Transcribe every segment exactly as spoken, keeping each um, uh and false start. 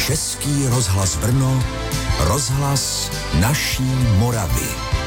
Český rozhlas Brno, rozhlas naší Moravy.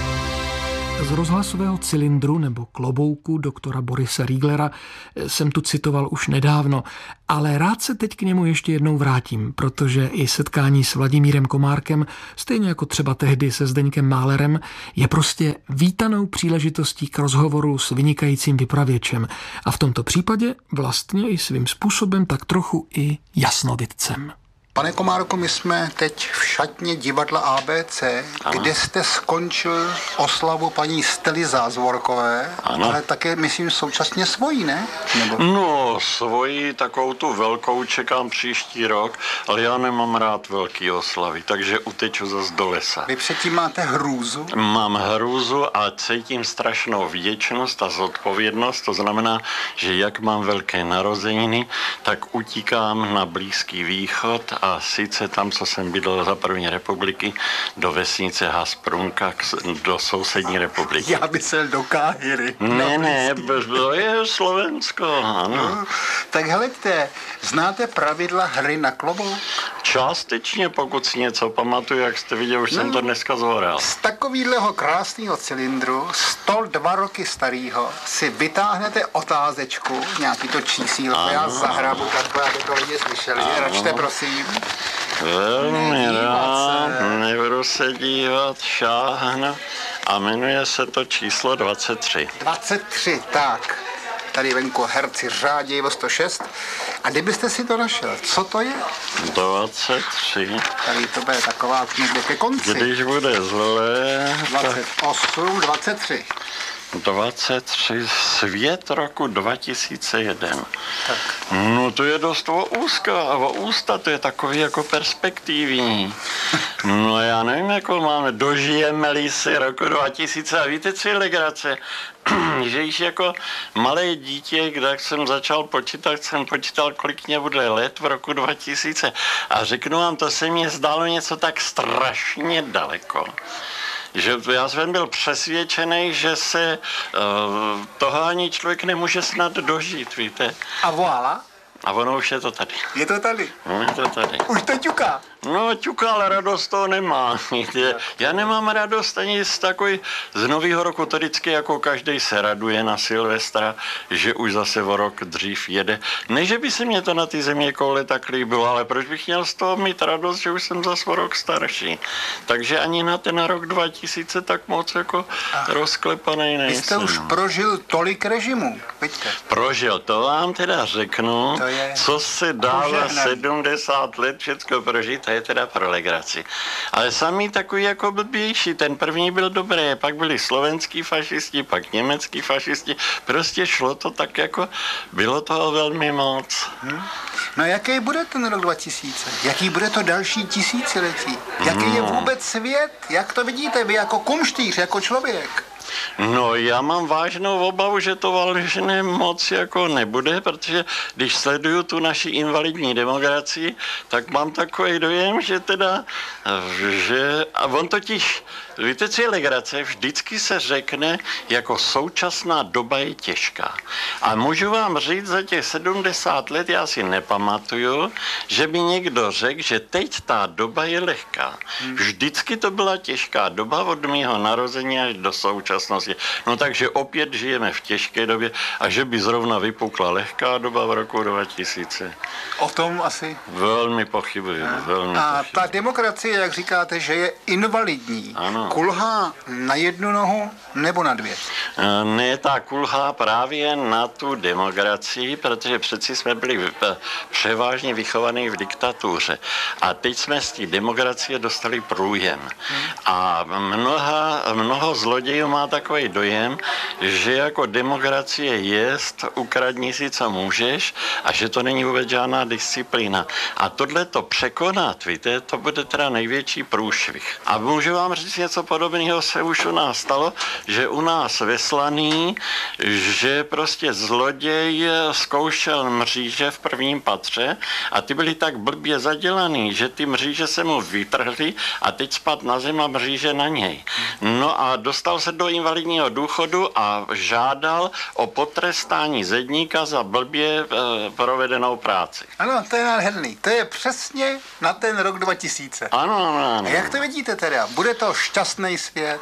Z rozhlasového cylindru nebo klobouku doktora Borise Rieglera jsem tu citoval už nedávno, ale rád se teď k němu ještě jednou vrátím, protože i setkání s Vladimírem Komárkem, stejně jako třeba tehdy se Zdeňkem Málerem, je prostě vítanou příležitostí k rozhovoru s vynikajícím vypravěčem a v tomto případě vlastně i svým způsobem tak trochu i jasnovidcem. Pane Komárku, my jsme teď v šatně divadla A B C, ano, kde jste skončil oslavu paní Stely Zázvorkové, ano, ale také, myslím, současně svojí, ne? Nebo... No, svojí, takovou tu velkou čekám příští rok, ale já nemám rád velký oslavy, takže uteču zas do lesa. Vy předtím máte hrůzu? Mám hrůzu a cítím strašnou vděčnost a zodpovědnost, to znamená, že jak mám velké narozeniny, tak utíkám na Blízký východ a sice tam, co jsem bydlel za první republiky, do vesnice Hasprunka, do sousední republiky. Já myslel do Káhiry. Ne, ne, to je Slovensko, ano. No, tak hleďte, znáte pravidla hry na klobouk? Částečně, pokud si něco pamatuju, jak jste viděl, už no, jsem to dneska zhoral. Z takovýhleho krásného cylindru, sto dva roky starýho, si vytáhnete otázečku, nějaký to čísílko, já zahrabu takhle, aby to lidi slyšeli. Račte, prosím. Velmi rád, nebudu se dívat, šáhnu a jmenuje se to číslo dvacet tři. dvacet tři, tak. Tady venku herci řádí o sto šest. A kdybyste si to našel, co to je? dvacet tři. Tady to bude taková už někde ke konci. Když bude zlé... dvacet osm, dvacet tři. dvacet tři, svět roku dva tisíce jedna. Tak. No to je dost o úzka a o ústa, to je takový jako perspektivní. No já nevím, jako máme, dožijeme-li si roku dva tisíce a víte, co je legrace? Že již jako malé dítě, když jsem začal počítat, jsem počítal, kolik mě bude let v roku dva tisíce a řeknu vám, to se mně zdálo něco tak strašně daleko, že já jsem byl přesvědčený, že se uh, toho ani člověk nemůže snad dožít, víte. A voilà? A ono už je to tady. Je to tady? No, je to tady. Už to ťuká? No, ťuká, ale radost toho nemá. Já nemám radost ani z takový, z nového roku, to vždycky jako každý se raduje na Silvestra, že už zase o rok dřív jede. Ne, že by se mě to na ty země koule tak líbilo, ale proč bych měl z toho mít radost, že už jsem zase o rok starší. Takže ani na ten rok dva tisíce tak moc jako Ach, rozklepanej nejsem. Vy jste už prožil tolik režimů, vidíte? Prožil, to vám teda řeknu, je... co se dá za sedmdesát let všecko prožít, to je teda pro legraci. Ale sami takový jako blbější, ten první byl dobrý, pak byli slovenský fašisti, pak německý fašisti, prostě šlo to tak jako, bylo toho velmi moc. Hmm. No jaký bude ten rok dva tisíce? Jaký bude to další tisíciletí? Jaký je vůbec svět? Jak to vidíte vy jako kumštýř, jako člověk? No, já mám vážnou obavu, že to vážně moc jako nebude, protože když sleduju tu naši invalidní demokracii, tak mám takový dojem, že teda, že, a on totiž, víte, co je legrace, vždycky se řekne, jako současná doba je těžká. A můžu vám říct, za těch sedmdesát let já si nepamatuju, že by někdo řekl, že teď ta doba je lehká. Vždycky to byla těžká doba od mého narození až do současnosti. No takže opět žijeme v těžké době a že by zrovna vypukla lehká doba v roku dva tisíce. O tom asi? Velmi pochybuji. Velmi a pochybuji. Ta demokracie, jak říkáte, že je invalidní, ano. Kulhá na jednu nohu nebo na dvě? Ne, ta kulhá právě na tu demokracii, protože přeci jsme byli převážně vychovaní v diktatuře. A teď jsme z té demokracie dostali průjem. A mnoha, mnoho zlodějů má takový dojem, že jako demokracie jest, ukradni si, co můžeš, a že to není vůbec žádná disciplína. A tohle to překonat, víte, to bude teda největší průšvih. A můžu vám říct něco něco podobného se už u nás stalo, že u nás ve Slaný, že prostě zloděj zkoušel mříže v prvním patře a ty byly tak blbě zadělaný, že ty mříže se mu vytrhly a teď spad na zem a mříže na něj. No a dostal se do invalidního důchodu a žádal o potrestání zedníka za blbě e, provedenou práci. Ano, to je nádherný. To je přesně na ten rok dva tisíce. Ano, ano, ano. A jak to vidíte teda? Bude to šťastný svět?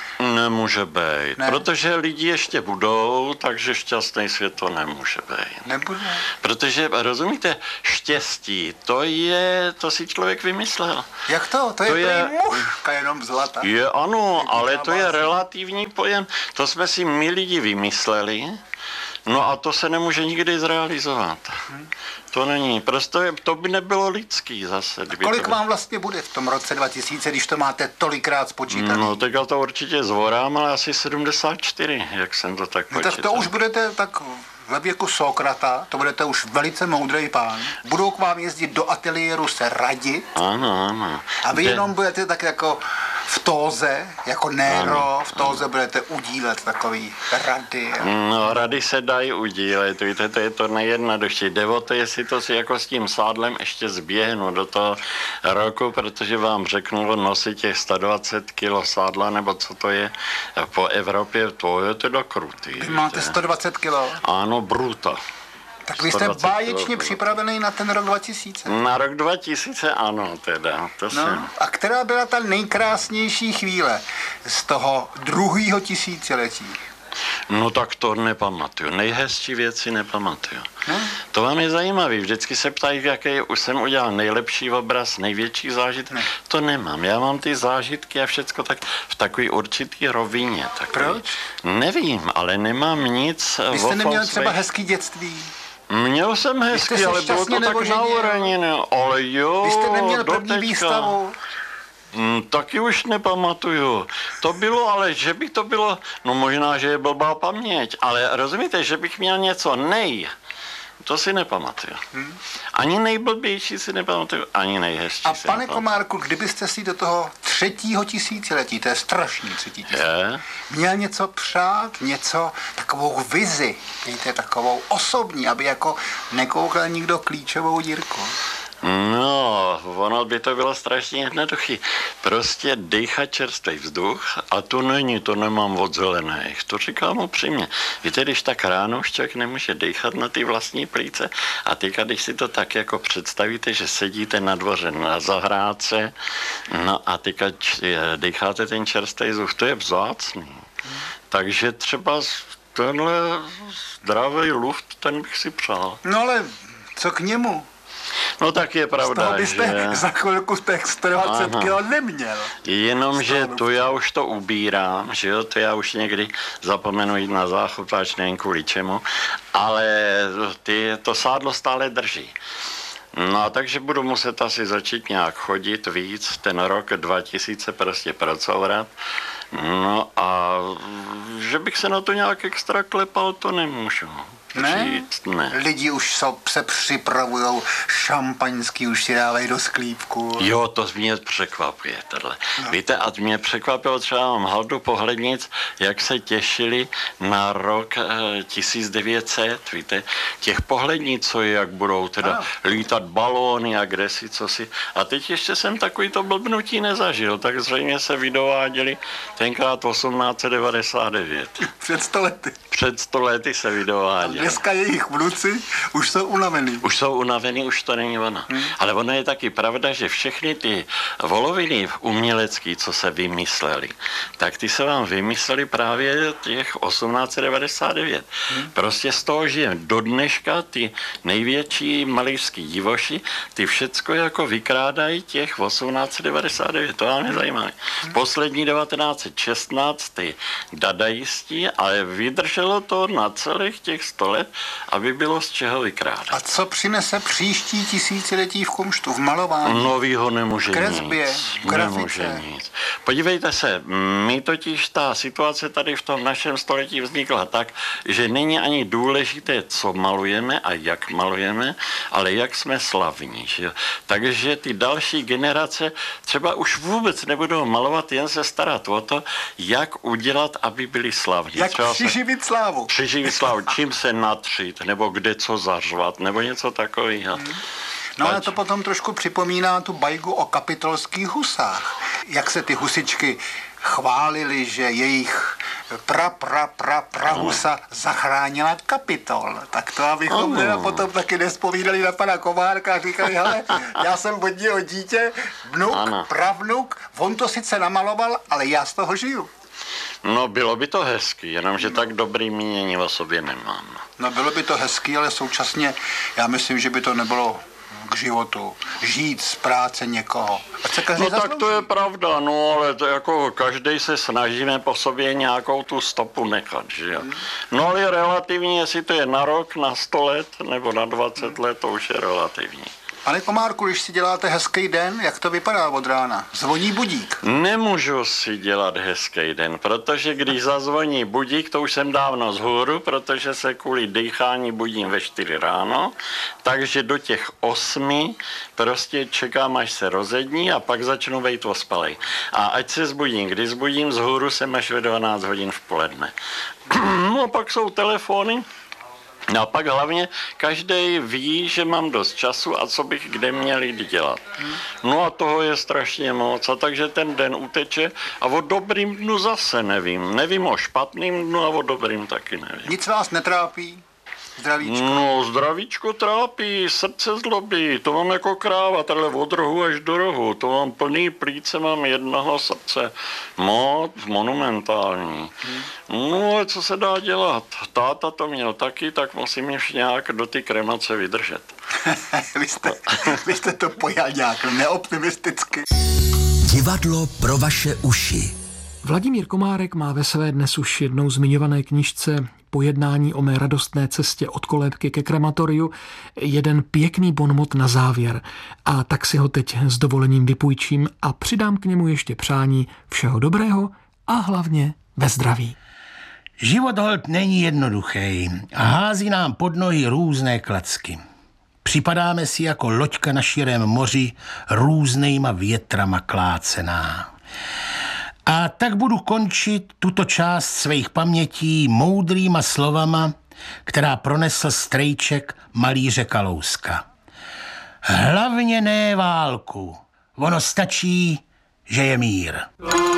Nemůže být, ne. Protože lidi ještě budou, takže šťastný svět to nemůže být. Nebude. Protože, rozumíte, štěstí, to je, to si člověk vymyslel. Jak to? To je, to je mužka jenom zlata. Je, ano, ale to je relativní pojem. To jsme si my lidi vymysleli, no a to se nemůže nikdy zrealizovat. Hmm. To není, prostě to by nebylo lidský zase. Kolik by... vám vlastně bude v tom roce dva tisíce, když to máte tolikrát spočítané? No, teďka to určitě zvorám, ale asi sedmdesát čtyři, jak jsem to tak počítal. No, tak to už budete tak ve věku Sokrata, to budete už velice moudrý pán. Budou k vám jezdit do ateliéru se radit. Ano, ano. A vy De... jenom budete tak jako v tóze, jako Nero, ano, v tóze ano. Budete udílet takový rady. A... No, rady se dají udílet, víte, to je to nejjednodušší. Jde o to, jestli to si jako s tím sádlem ještě zběhnu do toho roku, protože vám řeknu, nosit těch sto dvacet kilo sádla, nebo co to je po Evropě, to je teda krutý. Vy máte sto dvacet kilo? Ano, bruto. Tak vy jste báječně připravený na ten rok dva tisíce. Na rok dva tisíce ano, teda. To no, jsem. A která byla ta nejkrásnější chvíle z toho druhého tisíciletí? No tak to nepamatuju. Nejhezčí věci nepamatuju. Ne? To vám je zajímavý. Vždycky se ptají, jaký už jsem udělal nejlepší obraz, největší zážitek. Ne. To nemám. Já mám ty zážitky a všecko tak v takový určitý rovině. Takový. Proč? Nevím, ale nemám nic. Vy jste neměl třeba hezký dětství? Měl jsem hezky, ale bylo to tak na úrovni, ale jo. Vy jste neměl první dotečka. výstavu? Mm, taky už nepamatuju. To bylo, ale že by to bylo, no možná, že je blbá paměť, ale rozumíte, že bych měl něco nej, to si nepamatuju. Hmm. Ani nejblbější si nepamatuju, ani nejhezčí A si pane nepamatuju. Komárku, kdybyste si do toho třetího tisíciletí, to je strašný třetí tisíciletí, měl něco přát, něco, takovou vizi, víte, takovou osobní, aby jako nekoukal nikdo klíčovou dírku. No, ono by to bylo strašně jednoduchý. Prostě dýchat čerstvý vzduch a to není, to nemám od zelených. To říkám upřímně. Víte, když tak ráno už člověk nemůže dýchat na ty vlastní plíce a teďka, když si to tak jako představíte, že sedíte na dvoře na zahrádce, no a teďka dýcháte ten čerstvý vzduch, to je vzácný. Takže třeba tenhle zdravý luft, ten bych si přál. No ale co k němu? No tak je pravda, z toho byste že... za chvilku těch sto dvacet kilo neměl. Jenomže to já už to ubírám, že jo, to já už někdy zapomenu jít na záchopáč, nevím kvůli čemu, ale ty, to sádlo stále drží. No, takže budu muset asi začít nějak chodit víc, ten rok dva tisíce prostě pracovat. No a že bych se na to nějak extra klepal, to nemůžu. Ne? Říct, ne. Lidi už se připravujou, šampaňský už si dávají do sklípku. Jo, to mě překvapuje tohle. No. Víte, a mě překvapilo třeba mám Haldu Pohlednic, jak se těšili na rok eh, tisíc devět set, víte, těch pohlednic, co je, jak budou teda ano. lítat balóny a kdesi, co si. A teď ještě jsem takový to blbnutí nezažil, tak zřejmě se vydováděli tenkrát osmnáct set devadesát devět. Před sto lety. Před sto lety se vydováděli. Dneska jejich vnuci už jsou unavený. Už jsou unavený, už to není ono. Hmm. Ale ono je taky pravda, že všechny ty voloviny umělecký, co se vymysleli, tak ty se vám vymysleli právě těch osmnáct set devadesát devět. Hmm. Prostě z toho, že do dneška ty největší malířský divoši, ty všecko jako vykrádají těch osmnáct set devadesát devět. To vám nezajímavé. Hmm. Poslední devatenáct set šestnáct ty dadaisti, ale vydržel vydrželo to na celých těch sto let, aby bylo z čeho vykrádat. A co přinese příští tisíciletí v kumštu, v malování? Novýho nemůže kresbě, nic. v grafice. Nemůže nic. Podívejte se, my totiž ta situace tady v tom našem století vznikla tak, že není ani důležité, co malujeme a jak malujeme, ale jak jsme slavní. Že? Takže ty další generace třeba už vůbec nebudou malovat, jen se starat o to, jak udělat, aby byli slavní. Jak třeba přiživit slávu. Přiživit slávu, čím se natřít, nebo kde co zařvat, nebo něco takového. Hmm. No ale to potom trošku připomíná tu bajku o kapitolských husách. Jak se ty husičky chválili, že jejich pra, pra, pra, pra husa zachránila Kapitol. Tak to abychom oh. potom taky nespovídali na pana Komárka a říkali, hele, já jsem od něho dítě, vnuk, ano. pravnuk, on to sice namaloval, ale já z toho žiju. No bylo by to hezký, jenomže tak dobrý mínění o sobě nemám. No bylo by to hezký, ale současně já myslím, že by to nebylo k životu, žít z práce někoho. No tak to je pravda, no ale to jako každej se snažíme po sobě nějakou tu stopu nechat, že jo. No ale relativně, jestli to je na rok, na sto let nebo na dvacet let, to už je relativní. Pane Komárku, když si děláte hezký den, jak to vypadá od rána? Zvoní budík. Nemůžu si dělat hezký den, protože když zazvoní budík, to už jsem dávno zhůru, protože se kvůli dýchání budím ve čtyři ráno, takže do těch osmi prostě čekám, až se rozední a pak začnu vejít ospalej. A ať se zbudím, když zbudím zhůru, jsem až ve dvanáct hodin v poledne. No a pak jsou telefony. No a pak hlavně každý ví, že mám dost času a co bych kde měl jít dělat. No a toho je strašně moc, a takže ten den uteče a o dobrým dnu zase nevím. Nevím o špatným dnu a o dobrým taky nevím. Nic vás netrápí? Zdravíčko? No, zdravíčko trápí, srdce zlobí, to mám jako kráva, tady od rohu až do rohu, to mám plný plíce, mám jednoho srdce, moc monumentální. Hmm. No, ale co se dá dělat? Táta to měl taky, tak musím ještě nějak do ty kremace vydržet. vy, jste, vy jste to pojal nějak neoptimisticky. Divadlo pro vaše uši. Vladimír Komárek má ve své dnes už jednou zmiňované knížce Pojednání o mé radostné cestě od kolébky ke krematoriu jeden pěkný bonmot na závěr. A tak si ho teď s dovolením vypůjčím a přidám k němu ještě přání všeho dobrého a hlavně ve zdraví. Život holt není jednoduchý a hází nám pod nohy různé klacky. Připadáme si jako loďka na širém moři různýma větrama klácená. A tak budu končit tuto část svých pamětí moudrýma slovama, která pronesl strejček malíře Kalouska. Hlavně ne válku, ono stačí, že je mír.